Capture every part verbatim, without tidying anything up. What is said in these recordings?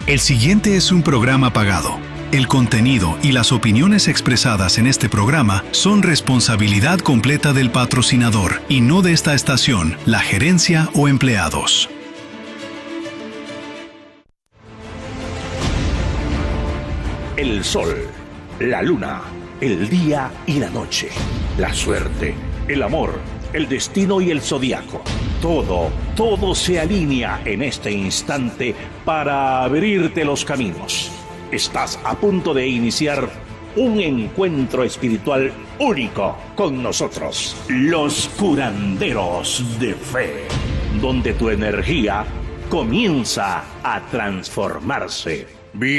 El siguiente es un programa pagado. El contenido y las opiniones expresadas en este programa son responsabilidad completa del patrocinador y no de esta estación, la gerencia o empleados. El sol, la luna, el día y la noche, la suerte, el amor, el destino y el zodiaco. Todo, todo se alinea en este instante para abrirte los caminos. Estás a punto de iniciar un encuentro espiritual único con nosotros, los curanderos de fe, donde tu energía comienza a transformarse.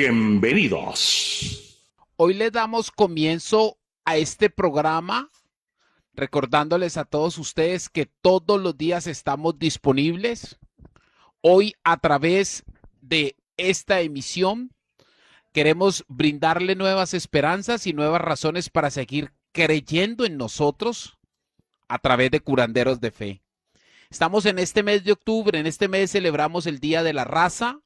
Bienvenidos. Hoy le damos comienzo a este programa recordándoles a todos ustedes que todos los días estamos disponibles. Hoy a través de esta emisión queremos brindarle nuevas esperanzas y nuevas razones para seguir creyendo en nosotros a través de Curanderos de Fe. Estamos en este mes de octubre, en este mes celebramos el Día de la Raza,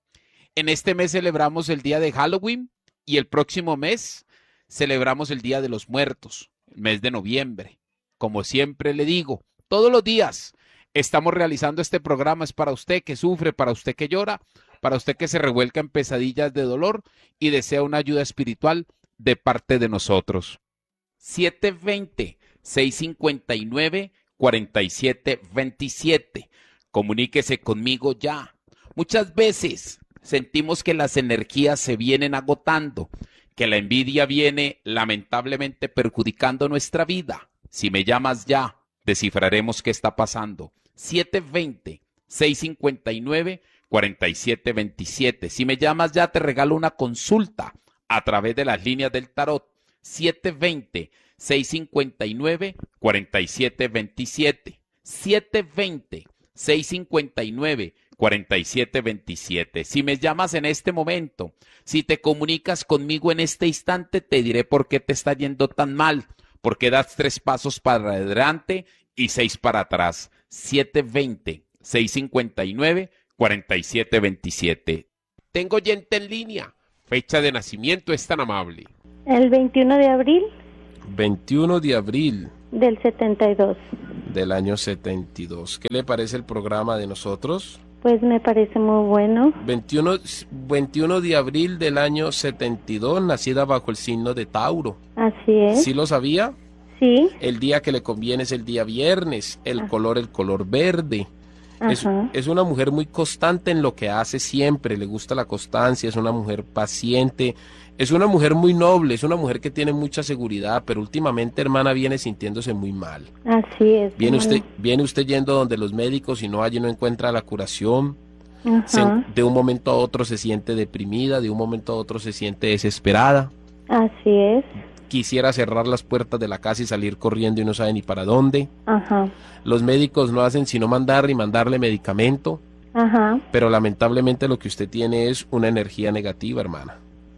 en este mes celebramos el Día de Halloween y el próximo mes celebramos el Día de los Muertos, el mes de noviembre. Como siempre le digo, todos los días estamos realizando este programa, es para usted que sufre, para usted que llora, para usted que se revuelca en pesadillas de dolor y desea una ayuda espiritual de parte de nosotros. siete dos cero, seis cinco nueve, cuatro siete dos siete. Comuníquese conmigo ya. Muchas veces sentimos que las energías se vienen agotando, que la envidia viene lamentablemente perjudicando nuestra vida. Si me llamas ya, descifraremos qué está pasando. siete dos cero, seis cinco nueve, cuatro siete dos siete. Si me llamas ya, te regalo una consulta a través de las líneas del tarot. siete dos cero, seis cinco nueve, cuatro siete dos siete. siete dos cero, seis cinco nueve, cuatro siete dos siete. Si me llamas en este momento, si te comunicas conmigo en este instante, te diré por qué te está yendo tan mal. Porque das tres pasos para adelante y seis para atrás. siete dos cero, seis cinco nueve, cuatro siete dos siete. Tengo oyente en línea. Fecha de nacimiento es tan amable. El veintiuno de abril. veintiuno de abril. Del setenta y dos. Del año setenta y dos. ¿Qué le parece el programa de nosotros? Pues me parece muy bueno. veintiuno, veintiuno de abril del año setenta y dos, nacida bajo el signo de Tauro. Así es. ¿Sí lo sabía? Sí. El día que le conviene es el día viernes, el ah. color, el color verde. Es, es una mujer muy constante en lo que hace siempre, le gusta la constancia, es una mujer paciente, es una mujer muy noble, es una mujer que tiene mucha seguridad, pero últimamente, hermana, viene sintiéndose muy mal. Así es. Viene usted, viene usted yendo donde los médicos y no allí no encuentra la curación. Se, de un momento a otro se siente deprimida, de un momento a otro se siente desesperada. Así es. Quisiera cerrar las puertas de la casa y salir corriendo y no sabe ni para dónde. Ajá. Los médicos no hacen sino mandar y mandarle medicamento. Ajá. Pero lamentablemente lo que usted tiene es una energía negativa, hermana.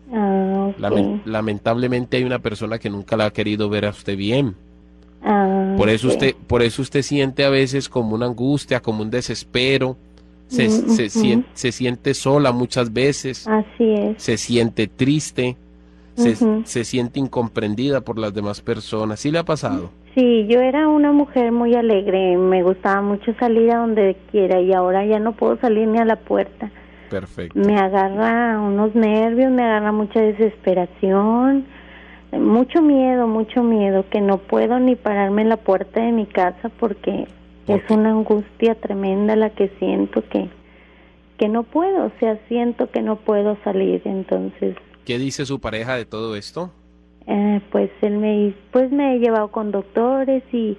Ah, okay. Lament- lamentablemente hay una persona que nunca la ha querido ver a usted bien. Ah, por eso okay. usted, por eso usted siente a veces como una angustia, como un desespero. Se, uh-huh. se, siente, se siente sola muchas veces. Así es. Se siente triste. Se, uh-huh. se siente incomprendida por las demás personas. ¿Sí le ha pasado? Sí, yo era una mujer muy alegre, me gustaba mucho salir a donde quiera y ahora ya no puedo salir ni a la puerta. Perfecto. Me agarra unos nervios, me agarra mucha desesperación, mucho miedo, mucho miedo, que no puedo ni pararme en la puerta de mi casa porque ¿Por es qué? Una angustia tremenda la que siento que, que no puedo, o sea, siento que no puedo salir, entonces... ¿Qué dice su pareja de todo esto? Eh, pues él me pues me he llevado con doctores y,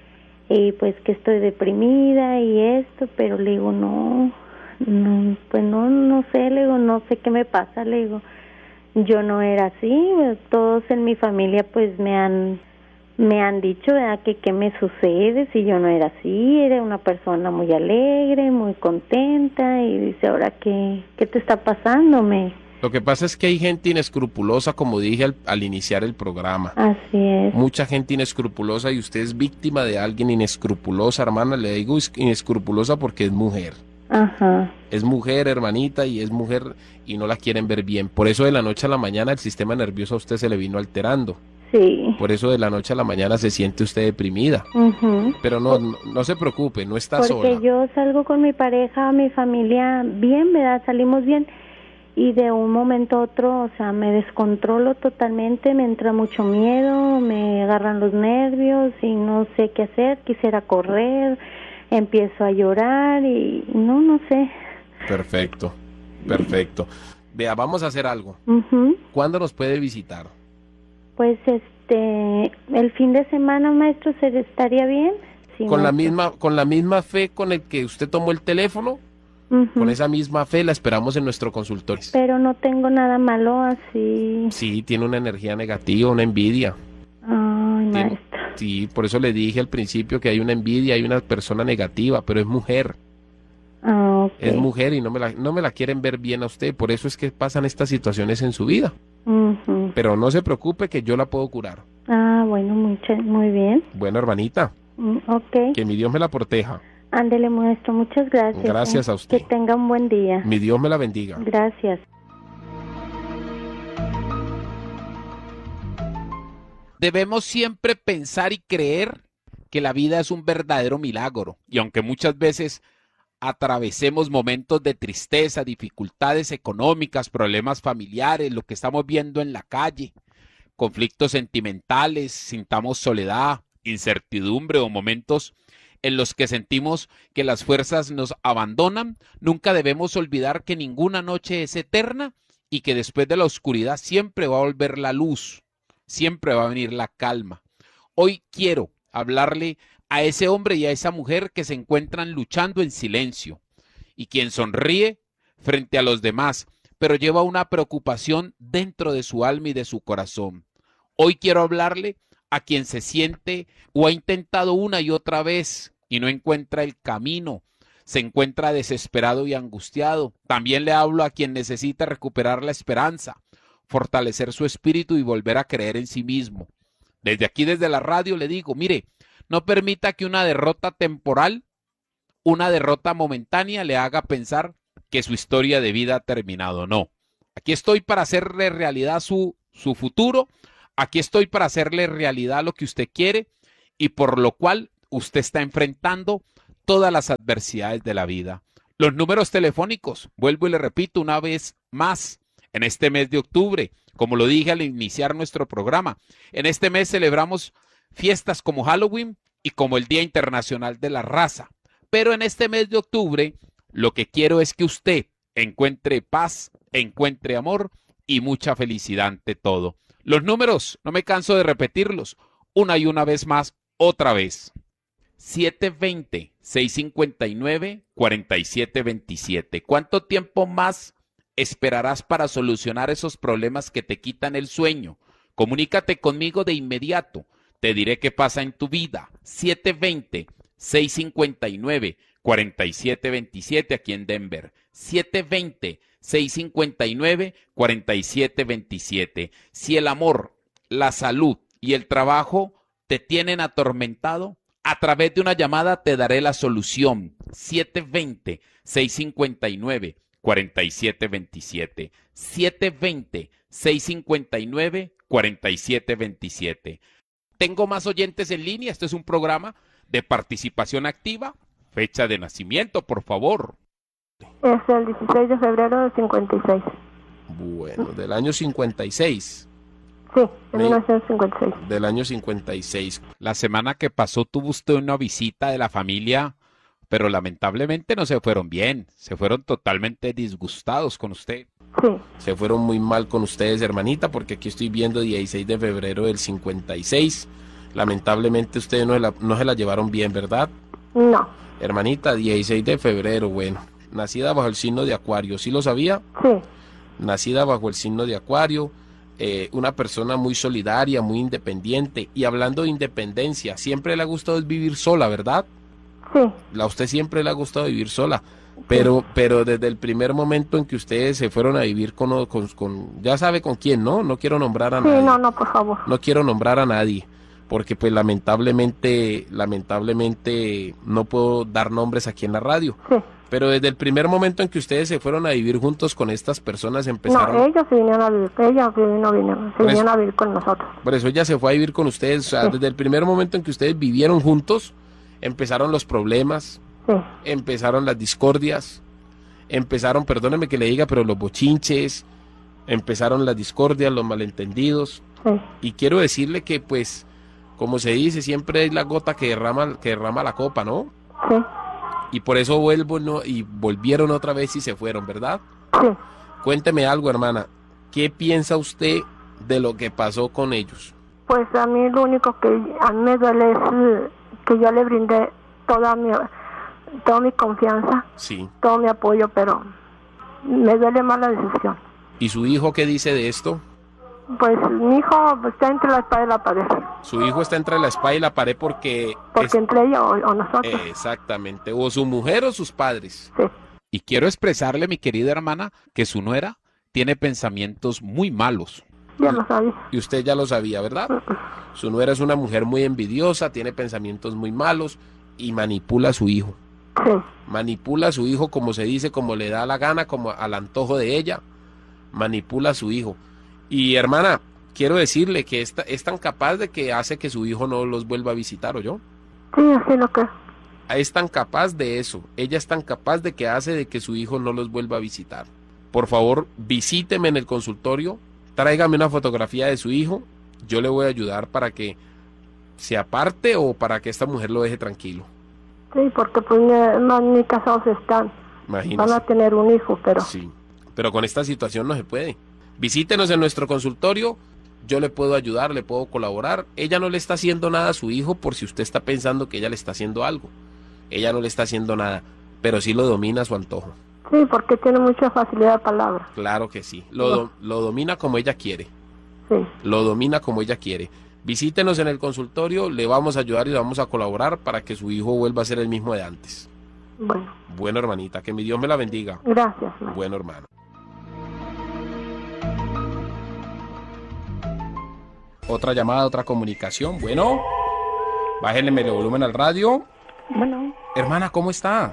y pues que estoy deprimida y esto, pero le digo no, no pues no no sé, le digo no sé qué me pasa, le digo yo no era así, todos en mi familia pues me han me han dicho ¿verdad? que qué me sucede si yo no era así, era una persona muy alegre, muy contenta y dice ahora qué qué te está pasando, me Lo que pasa es que hay gente inescrupulosa, como dije al, al iniciar el programa. Así es. Mucha gente inescrupulosa y usted es víctima de alguien inescrupulosa, hermana. Le digo inescrupulosa porque es mujer. Ajá. Es mujer, hermanita, y es mujer y no la quieren ver bien. Por eso de la noche a la mañana el sistema nervioso a usted se le vino alterando. Sí. Por eso de la noche a la mañana se siente usted deprimida. Ujú. Pero no, no, no se preocupe, no está Porque sola. yo salgo con mi pareja, mi familia bien, ¿verdad? Salimos bien y de un momento a otro, o sea, me descontrolo totalmente, me entra mucho miedo, me agarran los nervios y no sé qué hacer, quisiera correr, empiezo a llorar y no, no sé. Perfecto, perfecto. Vea, vamos a hacer algo. Ujú. ¿Cuándo nos puede visitar? Pues este, el fin de semana, maestro, ¿se estaría bien? Sí, Con la maestro. misma, con la misma fe con el que usted tomó el teléfono, Ujú. con esa misma fe la esperamos en nuestro consultorio. Pero no tengo nada malo así. Sí, tiene una energía negativa, una envidia. Ay, Tiene- maestro. sí, por eso le dije al principio que hay una envidia, hay una persona negativa, pero es mujer. Ah, ok. Es mujer y no me la, no me la quieren ver bien a usted, por eso es que pasan estas situaciones en su vida. Ujú. Pero no se preocupe que yo la puedo curar. Ah, bueno, mucha, muy bien. Bueno, hermanita, Mm, ok. que mi Dios me la proteja. Ándele, maestro, muchas gracias. Gracias ¿eh? a usted. Que tenga un buen día. Mi Dios me la bendiga. Gracias. Debemos siempre pensar y creer que la vida es un verdadero milagro. Y aunque muchas veces atravesemos momentos de tristeza, dificultades económicas, problemas familiares, lo que estamos viendo en la calle, conflictos sentimentales, sintamos soledad, incertidumbre o momentos en los que sentimos que las fuerzas nos abandonan, nunca debemos olvidar que ninguna noche es eterna y que después de la oscuridad siempre va a volver la luz, siempre va a venir la calma. Hoy quiero hablarle a ese hombre y a esa mujer que se encuentran luchando en silencio y quien sonríe frente a los demás, pero lleva una preocupación dentro de su alma y de su corazón. Hoy quiero hablarle a quien se siente o ha intentado una y otra vez y no encuentra el camino, se encuentra desesperado y angustiado. También le hablo a quien necesita recuperar la esperanza, fortalecer su espíritu y volver a creer en sí mismo. Desde aquí, desde la radio, le digo, mire, no permita que una derrota temporal, una derrota momentánea le haga pensar que su historia de vida ha terminado. No, aquí estoy para hacerle realidad su, su futuro, aquí estoy para hacerle realidad lo que usted quiere y por lo cual usted está enfrentando todas las adversidades de la vida. Los números telefónicos, vuelvo y le repito una vez más, en este mes de octubre, como lo dije al iniciar nuestro programa, en este mes celebramos fiestas como Halloween y como el Día Internacional de la Raza. Pero en este mes de octubre, lo que quiero es que usted encuentre paz, encuentre amor y mucha felicidad ante todo. Los números, no me canso de repetirlos, una y una vez más, otra vez. siete dos cero, seis cinco nueve, cuatro siete dos siete. ¿Cuánto tiempo más esperarás para solucionar esos problemas que te quitan el sueño? Comunícate conmigo de inmediato. Te diré qué pasa en tu vida. siete dos cero, seis cinco nueve, cuatro siete dos siete aquí en Denver. siete dos cero, seis cinco nueve, cuatro siete dos siete. Si el amor, la salud y el trabajo te tienen atormentado, a través de una llamada te daré la solución. siete dos cero, seis cinco nueve, cuatro siete dos siete. siete dos cero, seis cinco nueve, cuatro siete dos siete. Tengo más oyentes en línea. Este es un programa de participación activa. Fecha de nacimiento, por favor. Es el dieciséis de febrero del cincuenta y seis. Bueno, del año cincuenta y seis. Sí, en Me- mil novecientos cincuenta y seis. Del año cincuenta y seis. La semana que pasó tuvo usted una visita de la familia, pero lamentablemente no se fueron bien. Se fueron totalmente disgustados con usted. Sí, Se fueron muy mal con ustedes, hermanita, porque aquí estoy viendo dieciséis de febrero del cincuenta y seis. Lamentablemente ustedes no se la, no se la llevaron bien, ¿verdad? no, Hermanita, dieciséis de febrero, bueno, nacida bajo el signo de Acuario, ¿sí lo sabía? sí, Nacida bajo el signo de Acuario, eh, una persona muy solidaria, muy independiente. Y hablando de independencia, siempre le ha gustado vivir sola, ¿verdad? sí, A usted siempre le ha gustado vivir sola. Pero, pero desde el primer momento en que ustedes se fueron a vivir con, con, con- ya sabe con quién, ¿no? No quiero nombrar a sí, nadie. no, no, por favor. No quiero nombrar a nadie, porque pues lamentablemente, lamentablemente no puedo dar nombres aquí en la radio. Sí, Pero desde el primer momento en que ustedes se fueron a vivir juntos con estas personas empezaron... No, ellos se vinieron a vivir, ellos no vinieron, se Por eso- vinieron a vivir con nosotros. Por eso ella se fue a vivir con ustedes. O sea, Sí. desde el primer momento en que ustedes vivieron juntos, empezaron los problemas, Sí, empezaron las discordias, empezaron, perdóneme que le diga, pero los bochinches, empezaron las discordias, los malentendidos. sí, Y quiero decirle que, pues, como se dice, siempre es la gota que derrama, que derrama la copa, ¿no? sí, Y por eso vuelvo, ¿no? Y volvieron otra vez y se fueron, ¿verdad? sí. Cuénteme algo, hermana. ¿Qué piensa usted de lo que pasó con ellos? Pues a mí lo único que a mí me duele es eh, que yo le brindé toda mi, toda mi confianza, Sí. todo mi apoyo, pero me duele más la decisión. ¿Y su hijo qué dice de esto? Pues mi hijo pues, está entre la espada y la pared, Su hijo está entre la espada y la pared porque... porque es- entre ella o, o nosotros, Exactamente. O su mujer o sus padres. sí, Y quiero expresarle, mi querida hermana, que su nuera tiene pensamientos muy malos. ya lo sabía. Y usted ya lo sabía, ¿verdad? Su nuera es una mujer muy envidiosa, tiene pensamientos muy malos y manipula a su hijo. Sí, Manipula a su hijo como se dice, como le da la gana, como al antojo de ella. Manipula a su hijo. Y hermana, quiero decirle que esta, es tan capaz de que hace que su hijo no los vuelva a visitar, ¿o yo? sí, así lo que, Es tan capaz de eso. Ella es tan capaz de que hace de que su hijo no los vuelva a visitar. Por favor, visíteme en el consultorio, tráigame una fotografía de su hijo. Yo le voy a ayudar para que se aparte o para que esta mujer lo deje tranquilo. sí, porque pues ni, no, ni casados están, Imagínese. van a tener un hijo, pero Sí, pero con esta situación no se puede. Visítenos en nuestro consultorio, yo le puedo ayudar, le puedo colaborar. Ella no le está haciendo nada a su hijo por si usted está pensando que ella le está haciendo algo. Ella no le está haciendo nada, pero sí lo domina a su antojo. sí, porque tiene mucha facilidad de palabra, Claro que sí. Lo, do- lo domina como ella quiere. sí, Lo domina como ella quiere. Visítenos en el consultorio, le vamos a ayudar y le vamos a colaborar para que su hijo vuelva a ser el mismo de antes. bueno, Bueno, hermanita, que mi Dios me la bendiga. gracias, ma. Bueno, hermano. Otra llamada, otra comunicación. Bueno, bájenle el volumen al radio. Bueno, Hermana, ¿cómo está?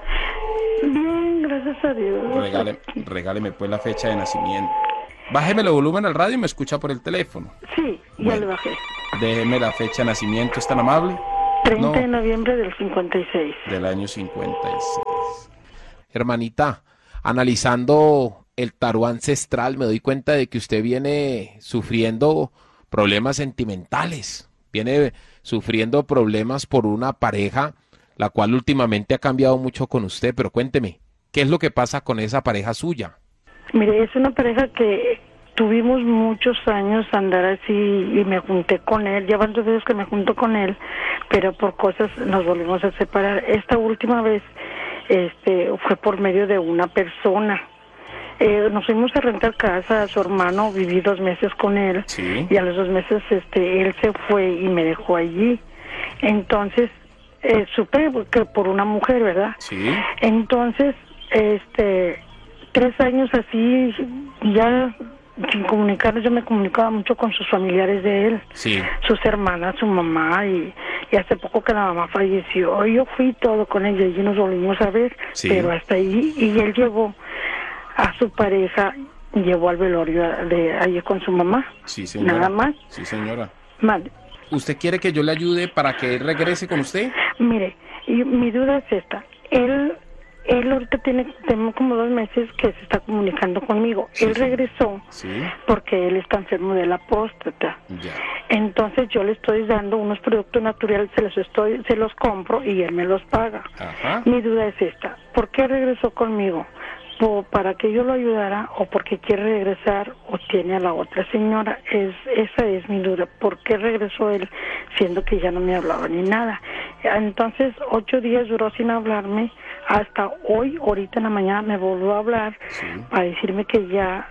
bien, gracias a Dios. Regale, regáleme pues la fecha de nacimiento. Bájeme el volumen al radio y me escucha por el teléfono. Sí, ya Bueno. le bajé. Déjeme la fecha de nacimiento, ¿es tan amable? treinta No. de noviembre del cincuenta y seis. Del año cincuenta y seis. Hermanita, analizando el tarot ancestral, me doy cuenta de que usted viene sufriendo problemas sentimentales, viene sufriendo problemas por una pareja, la cual últimamente ha cambiado mucho con usted, pero cuénteme, ¿qué es lo que pasa con esa pareja suya? Mire, es una pareja que tuvimos muchos años andar así y me junté con él. Ya varias veces que me junto con él, pero por cosas nos volvimos a separar. Esta última vez este, fue por medio de una persona. Eh, nos fuimos a rentar casa a su hermano, viví dos meses con él. Sí. Y a los dos meses este, él se fue y me dejó allí. Entonces, eh, supe que por una mujer, ¿verdad? Sí. Entonces, este, tres años así, ya sin comunicarnos, yo me comunicaba mucho con sus familiares de él, Sí. sus hermanas, su mamá, y, y hace poco que la mamá falleció, yo fui todo con ella y nos volvimos a ver, Sí. pero hasta ahí, y él llevó a su pareja, llevó al velorio de allí con su mamá, Sí, señora. nada más. Sí, señora. Vale. ¿Usted quiere que yo le ayude para que él regrese con usted? Mire, y mi duda es esta. Él, él ahorita tiene, tenemos como dos meses que se está comunicando conmigo. Sí, él sí. regresó Sí. porque él está enfermo de la próstata. Ya. Entonces yo le estoy dando unos productos naturales, se los estoy, se los compro y él me los paga. Ajá. Mi duda es esta. ¿Por qué regresó conmigo? ¿O para que yo lo ayudara o porque quiere regresar o tiene a la otra señora? Es, esa es mi duda. ¿Por qué regresó él siendo que ya no me hablaba ni nada? Entonces, ocho días duró sin hablarme. Hasta hoy, ahorita en la mañana, me volvió a hablar Sí. para decirme que ya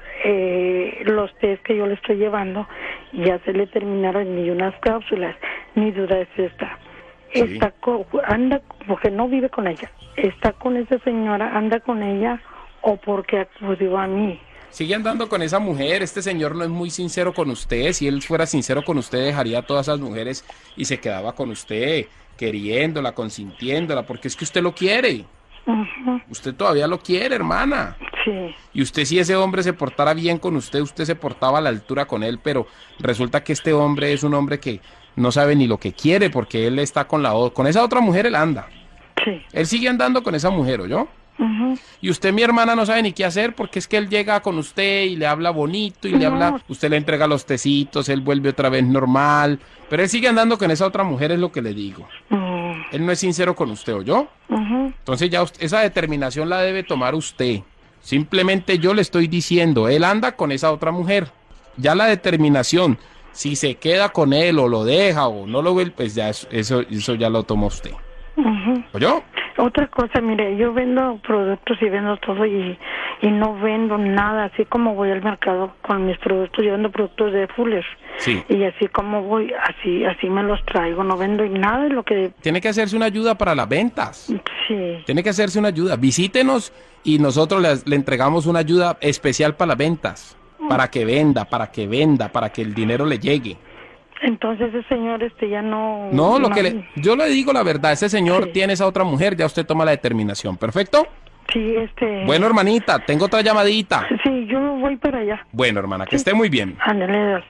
eh, los test que yo le estoy llevando ya se le terminaron y unas cápsulas. Mi duda es esta. Sí. Está co- anda, porque no vive con ella. ¿Está con esa señora, anda con ella o porque acudió a mí? Sigue andando con esa mujer, este señor no es muy sincero con usted, si él fuera sincero con usted dejaría a todas esas mujeres y se quedaba con usted, queriéndola, consintiéndola, porque es que usted lo quiere. Ujú. Usted todavía lo quiere, hermana. Sí. Y usted, si ese hombre se portara bien con usted, usted se portaba a la altura con él, pero resulta que este hombre es un hombre que no sabe ni lo que quiere, porque él está con la o- con esa otra mujer, él anda. Sí. Él sigue andando con esa mujer, ¿oyó? Ujú. Y usted, mi hermana, no sabe ni qué hacer, porque es que él llega con usted y le habla bonito y le No. habla, usted le entrega los tecitos, él vuelve otra vez normal, pero él sigue andando con esa otra mujer, es lo que le digo. Mm, Él no es sincero con usted, ¿oyó? ujú. Entonces ya usted- esa determinación la debe tomar usted. Simplemente yo le estoy diciendo, él anda con esa otra mujer. Ya la determinación, si se queda con él o lo deja o no lo ve, pues ya eso, eso, eso ya lo toma usted. Ujú. ¿Oyó? Otra cosa, mire, yo vendo productos y vendo todo y, y no vendo nada, así como voy al mercado con mis productos, yo vendo productos de Fuller. Sí. Y así como voy, así así me los traigo, no vendo nada de lo que... Tiene que hacerse una ayuda para las ventas. Sí. Tiene que hacerse una ayuda. Visítenos y nosotros le, le entregamos una ayuda especial para las ventas. Para que venda, para que venda, para que el dinero le llegue. Entonces ese señor este ya no... No, lo que le, yo le digo la verdad, ese señor Sí. tiene esa otra mujer, ya usted toma la determinación. ¿Perfecto? Sí, este... Bueno, hermanita, tengo otra llamadita. Sí, yo voy para allá. Bueno, hermana, que esté muy bien. Ándale.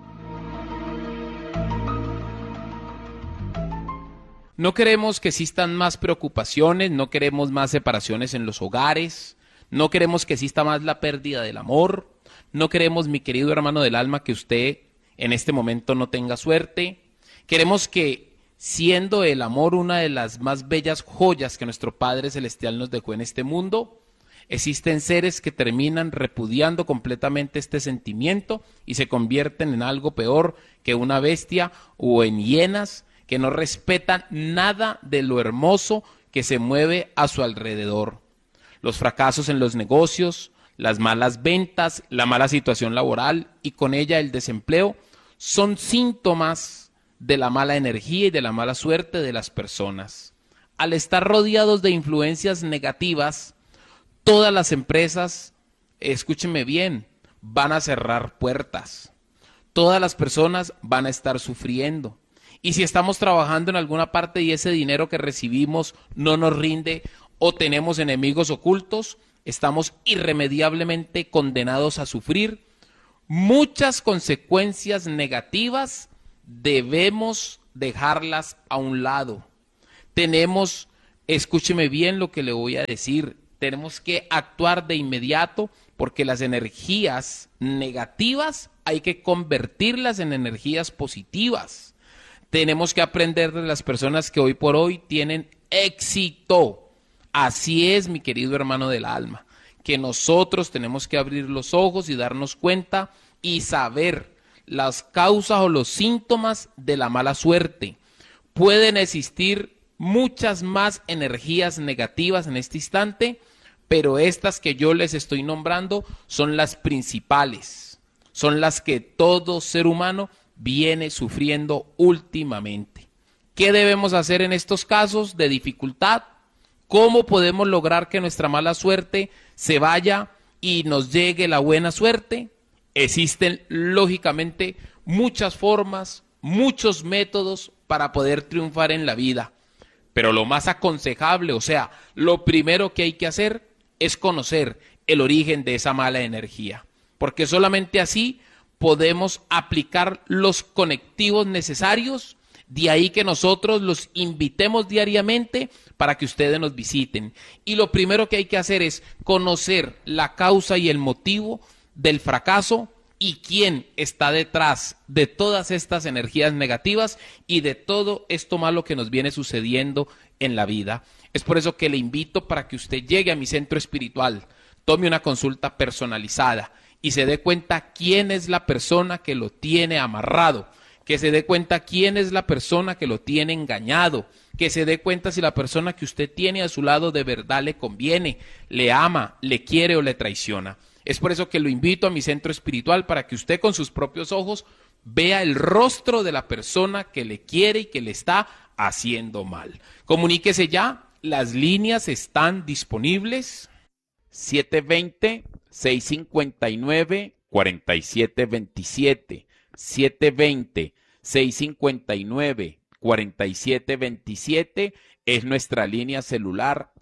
No queremos que existan más preocupaciones, no queremos más separaciones en los hogares, no queremos que exista más la pérdida del amor, no queremos, mi querido hermano del alma, que usted en este momento no tenga suerte. Queremos que, siendo el amor una de las más bellas joyas que nuestro Padre Celestial nos dejó en este mundo, existen seres que terminan repudiando completamente este sentimiento y se convierten en algo peor que una bestia o en hienas que no respetan nada de lo hermoso que se mueve a su alrededor. Los fracasos en los negocios, las malas ventas, la mala situación laboral y con ella el desempleo son síntomas de la mala energía y de la mala suerte de las personas. Al estar rodeados de influencias negativas, todas las empresas, escúchenme bien, van a cerrar puertas. Todas las personas van a estar sufriendo. Y si estamos trabajando en alguna parte y ese dinero que recibimos no nos rinde o tenemos enemigos ocultos, estamos irremediablemente condenados a sufrir muchas consecuencias negativas. Debemos dejarlas a un lado. Tenemos, escúcheme bien lo que le voy a decir, tenemos que actuar de inmediato porque las energías negativas hay que convertirlas en energías positivas. Tenemos que aprender de las personas que hoy por hoy tienen éxito. Así es, mi querido hermano del alma, que nosotros tenemos que abrir los ojos y darnos cuenta y saber las causas o los síntomas de la mala suerte. Pueden existir muchas más energías negativas en este instante, pero estas que yo les estoy nombrando son las principales, son las que todo ser humano viene sufriendo últimamente. ¿Qué debemos hacer en estos casos de dificultad? ¿Cómo podemos lograr que nuestra mala suerte se vaya y nos llegue la buena suerte? Existen, lógicamente, muchas formas, muchos métodos para poder triunfar en la vida. Pero lo más aconsejable, o sea, lo primero que hay que hacer es conocer el origen de esa mala energía. Porque solamente así podemos aplicar los conectivos necesarios. De ahí que nosotros los invitemos diariamente para que ustedes nos visiten. Y lo primero que hay que hacer es conocer la causa y el motivo del fracaso y quién está detrás de todas estas energías negativas y de todo esto malo que nos viene sucediendo en la vida. Es por eso que le invito para que usted llegue a mi centro espiritual, tome una consulta personalizada y se dé cuenta quién es la persona que lo tiene amarrado, que se dé cuenta quién es la persona que lo tiene engañado, que se dé cuenta si la persona que usted tiene a su lado de verdad le conviene, le ama, le quiere o le traiciona. Es por eso que lo invito a mi centro espiritual para que usted con sus propios ojos vea el rostro de la persona que le quiere y que le está haciendo mal. Comuníquese ya, las líneas están disponibles. siete dos cero, seis cinco nueve, cuatro siete dos siete. siete dos cero, seis cinco nueve, cuatro siete dos siete es nuestra línea celular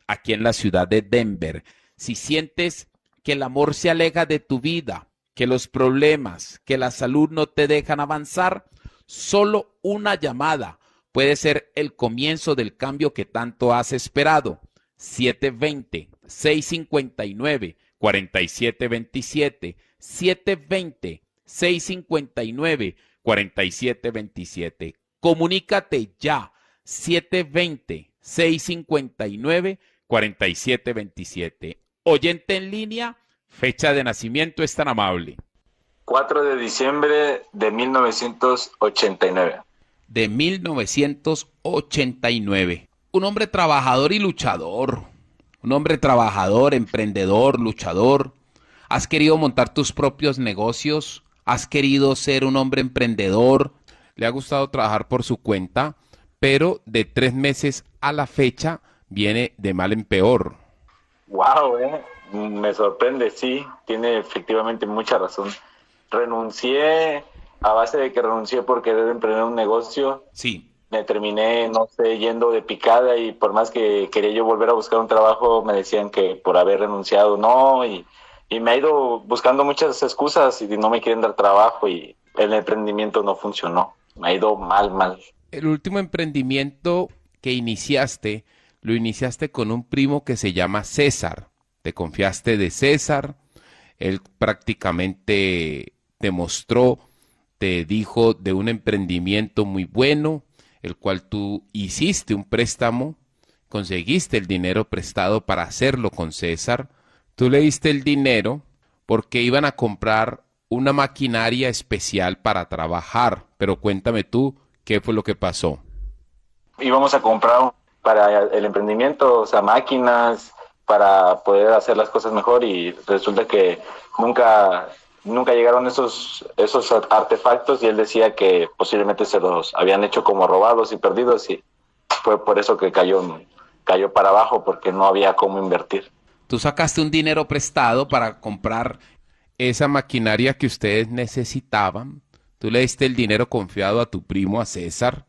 aquí en la ciudad de Denver. Si sientes que el amor se aleja de tu vida, que los problemas, que la salud no te dejan avanzar, solo una llamada puede ser el comienzo del cambio que tanto has esperado. siete dos cero, seis cinco nueve, cuatro siete dos siete, siete dos cero, seis cinco nueve, cuatro siete dos siete. Comunícate ya, siete dos cero, seis cinco nueve, cuatro siete dos siete. Oyente en línea, fecha de nacimiento es tan amable. cuatro de diciembre de mil novecientos ochenta y nueve. De mil novecientos ochenta y nueve. Un hombre trabajador y luchador. Un hombre trabajador, emprendedor, luchador. ¿Has querido montar tus propios negocios? ¿Has querido ser un hombre emprendedor? Le ha gustado trabajar por su cuenta, pero de tres meses a la fecha viene de mal en peor. Wow, eh. Me sorprende, sí, tiene efectivamente mucha razón. Renuncié a base de que renuncié por querer emprender un negocio. Sí. Me terminé, no sé, yendo de picada y por más que quería yo volver a buscar un trabajo, me decían que por haber renunciado no, y, y me ha ido buscando muchas excusas y no me quieren dar trabajo y el emprendimiento no funcionó. Me ha ido mal, mal. El último emprendimiento que iniciaste, lo iniciaste con un primo que se llama César. Te confiaste de César, él prácticamente te mostró, te dijo de un emprendimiento muy bueno, el cual tú hiciste un préstamo, conseguiste el dinero prestado para hacerlo con César. Tú le diste el dinero porque iban a comprar una maquinaria especial para trabajar, pero cuéntame tú, ¿qué fue lo que pasó? Íbamos a comprar para el emprendimiento, o sea, máquinas para poder hacer las cosas mejor y resulta que nunca nunca llegaron esos esos artefactos y él decía que posiblemente se los habían hecho como robados y perdidos y fue por eso que cayó cayó para abajo porque no había cómo invertir. Tú sacaste un dinero prestado para comprar esa maquinaria que ustedes necesitaban. Tú le diste el dinero confiado a tu primo, a César.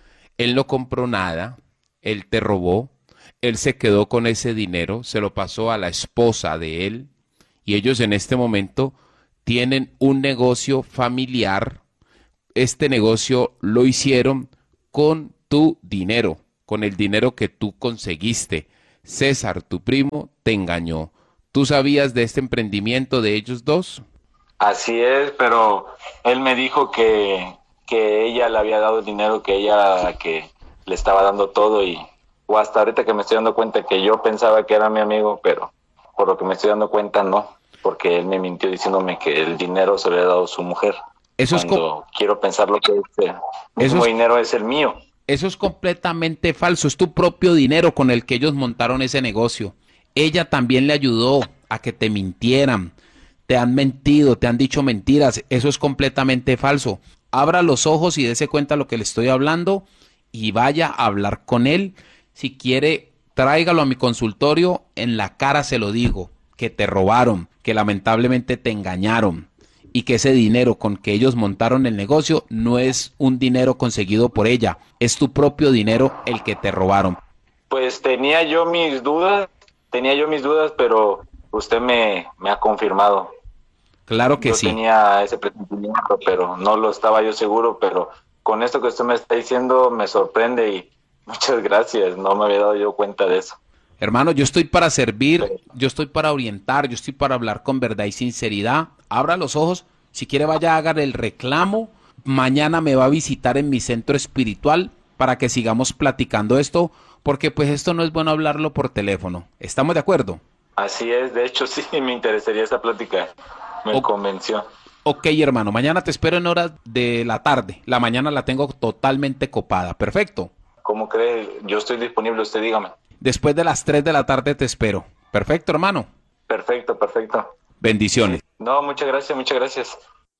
Él no compró nada, él te robó. Él se quedó con ese dinero, se lo pasó a la esposa de él y ellos en este momento tienen un negocio familiar. Este negocio lo hicieron con tu dinero, con el dinero que tú conseguiste. César, tu primo, te engañó. ¿Tú sabías de este emprendimiento de ellos dos? Así es, pero él me dijo que, que ella le había dado el dinero, que ella era la que le estaba dando todo y o hasta ahorita que me estoy dando cuenta que yo pensaba que era mi amigo, pero por lo que me estoy dando cuenta no, porque él me mintió diciéndome que el dinero se le había dado a su mujer. Eso es cuando quiero pensar lo que ese mismo es... dinero es el mío. Eso es completamente falso, es tu propio dinero con el que ellos montaron ese negocio. Ella también le ayudó a que te mintieran, te han mentido, te han dicho mentiras, eso es completamente falso. Abra los ojos y dése cuenta lo que le estoy hablando y vaya a hablar con él. Si quiere, tráigalo a mi consultorio, en la cara se lo digo, que te robaron, que lamentablemente te engañaron y que ese dinero con que ellos montaron el negocio no es un dinero conseguido por ella, es tu propio dinero el que te robaron. Pues tenía yo mis dudas, tenía yo mis dudas, pero usted me, me ha confirmado. Claro que yo sí. Yo tenía ese presentimiento, pero no lo estaba yo seguro, pero con esto que usted me está diciendo me sorprende y muchas gracias, no me había dado yo cuenta de eso. Hermano, yo estoy para servir, yo estoy para orientar, yo estoy para hablar con verdad y sinceridad. Abra los ojos, si quiere vaya a hacer el reclamo. Mañana me va a visitar en mi centro espiritual para que sigamos platicando esto, porque pues esto no es bueno hablarlo por teléfono. ¿Estamos de acuerdo? Así es, de hecho sí me interesaría esa plática, me o- convenció. Ok, hermano, mañana te espero en horas de la tarde. La mañana la tengo totalmente copada. Perfecto. ¿Cómo cree? Yo estoy disponible, usted dígame. Después de las tres de la tarde te espero. Perfecto, hermano. Perfecto, perfecto. Bendiciones. No, muchas gracias, muchas gracias.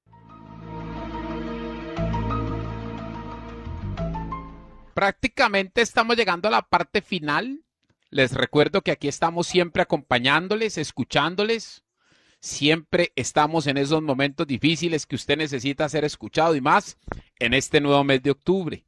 Prácticamente estamos llegando a la parte final. Les recuerdo que aquí estamos siempre acompañándoles, escuchándoles. Siempre estamos en esos momentos difíciles que usted necesita ser escuchado y más en este nuevo mes de octubre.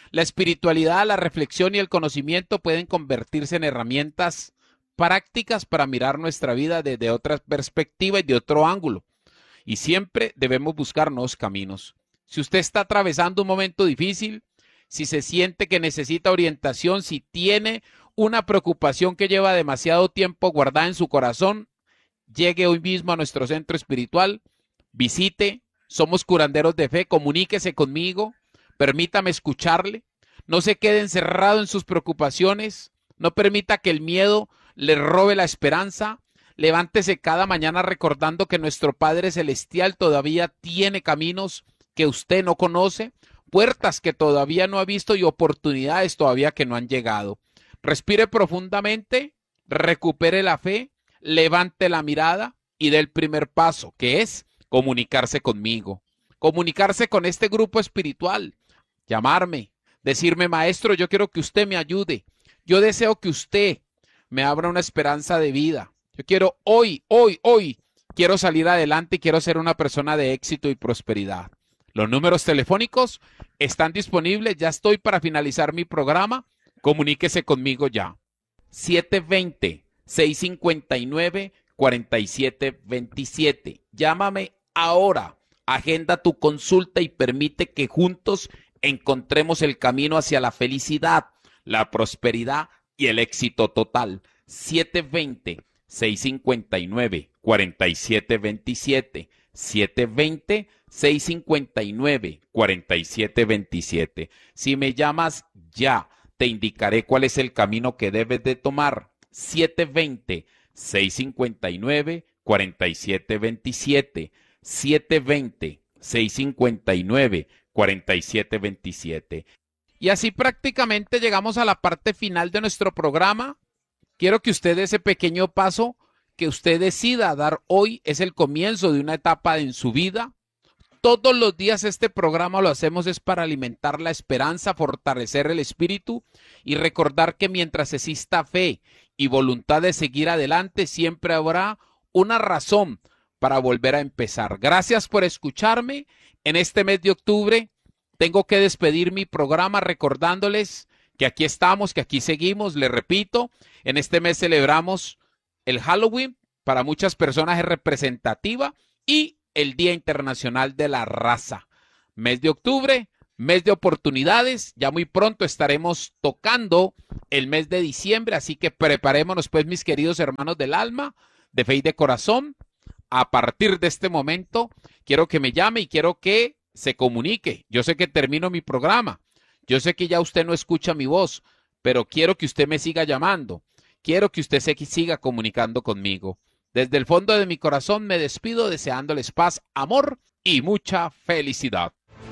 La espiritualidad, la reflexión y el conocimiento pueden convertirse en herramientas prácticas para mirar nuestra vida desde otra perspectiva y de otro ángulo. Y siempre debemos buscar nuevos caminos. Si usted está atravesando un momento difícil, si se siente que necesita orientación, si tiene una preocupación que lleva demasiado tiempo guardada en su corazón, llegue hoy mismo a nuestro centro espiritual, visite, somos curanderos de fe, comuníquese conmigo, permítame escucharle, no se quede encerrado en sus preocupaciones, no permita que el miedo le robe la esperanza, levántese cada mañana recordando que nuestro Padre Celestial todavía tiene caminos que usted no conoce, puertas que todavía no ha visto y oportunidades todavía que no han llegado. Respire profundamente, recupere la fe, levante la mirada y dé el primer paso, que es comunicarse conmigo, comunicarse con este grupo espiritual, llamarme, decirme, maestro, yo quiero que usted me ayude, yo deseo que usted me abra una esperanza de vida, yo quiero hoy, hoy, hoy, quiero salir adelante y quiero ser una persona de éxito y prosperidad. Los números telefónicos están disponibles, ya estoy para finalizar mi programa, comuníquese conmigo ya. siete dos cero, seis cinco nueve, cuatro siete dos siete. Llámame ahora, agenda tu consulta y permite que juntos encontremos el camino hacia la felicidad, la prosperidad y el éxito total. siete dos cero, seis cinco nueve, cuatro siete dos siete. siete dos cero, seis cinco nueve, cuatro siete dos siete. Si me llamas ya, te indicaré cuál es el camino que debes de tomar. siete dos cero, seis cinco nueve, cuatro siete dos siete. siete dos cero, seis cinco nueve, cuatro siete dos siete. Y así prácticamente llegamos a la parte final de nuestro programa. Quiero que usted dé ese pequeño paso que usted decida dar hoy. Es el comienzo de una etapa en su vida. Todos los días este programa lo hacemos es para alimentar la esperanza, fortalecer el espíritu y recordar que mientras exista fe y voluntad de seguir adelante, siempre habrá una razón para volver a empezar. Gracias por escucharme. En este mes de octubre tengo que despedir mi programa recordándoles que aquí estamos, que aquí seguimos. Les repito, en este mes celebramos el Halloween, para muchas personas es representativa, y el Día Internacional de la Raza. Mes de octubre, mes de oportunidades. Ya muy pronto estaremos tocando el mes de diciembre, así que preparémonos pues, mis queridos hermanos del alma, de fe y de corazón. A partir de este momento, quiero que me llame y quiero que se comunique. Yo sé que termino mi programa. Yo sé que ya usted no escucha mi voz, pero quiero que usted me siga llamando. Quiero que usted se siga comunicando conmigo. Desde el fondo de mi corazón me despido deseándoles paz, amor y mucha felicidad.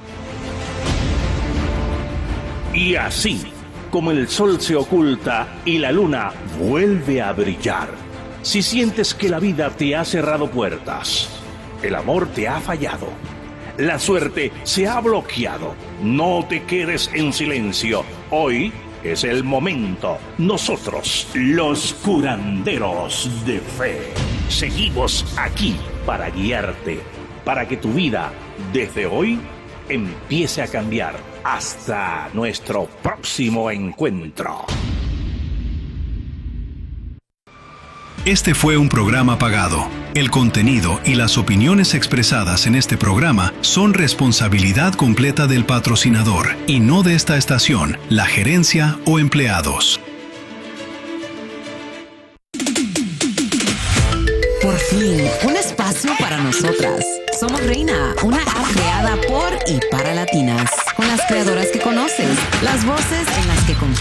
Y así, como el sol se oculta y la luna vuelve a brillar, si sientes que la vida te ha cerrado puertas, el amor te ha fallado, la suerte se ha bloqueado, no te quedes en silencio. Hoy es el momento. Nosotros, los curanderos de fe, seguimos aquí para guiarte, para que tu vida, desde hoy, empiece a cambiar. Hasta nuestro próximo encuentro. Este fue un programa pagado. El contenido y las opiniones expresadas en este programa son responsabilidad completa del patrocinador y no de esta estación, la gerencia o empleados. Por fin, un espacio para nosotras. Somos Reina, una app creada por y para latinas, con las creadoras que conoces, las voces en las que confías.